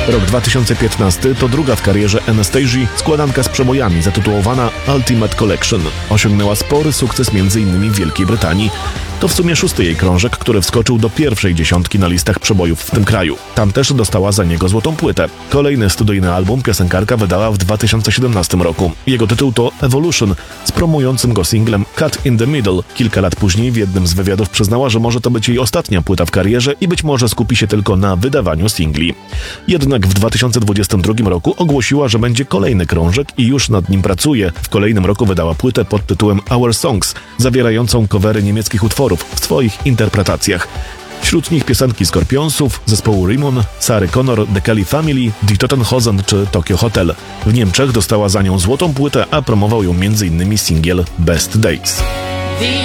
Rok 2015 to druga w karierze Anastasia składanka z przebojami zatytułowana Ultimate Collection. Osiągnęła spory sukces m.in. w Wielkiej Brytanii. To w sumie 6. jej krążek, który wskoczył do pierwszej dziesiątki na listach przebojów w tym kraju. Tam też dostała za niego złotą płytę. Kolejny studyjny album piosenkarka wydała w 2017 roku. Jego tytuł to Evolution z promującym go singlem Cut in the Middle. Kilka lat później w jednym z wywiadów przyznała, że może to być jej ostatnia płyta w karierze i być może skupi się tylko na wydawaniu singli. Jednak w 2022 roku ogłosiła, że będzie kolejny krążek i już nad nim pracuje. W kolejnym roku wydała płytę pod tytułem Our Songs, zawierającą covery niemieckich utworów w swoich interpretacjach. Wśród nich piosenki Scorpionsów, zespołu Rimon, Sary Connor, The Kelly Family, Die Totenhosen czy Tokyo Hotel. W Niemczech dostała za nią złotą płytę, a promował ją m.in. singiel Best Days.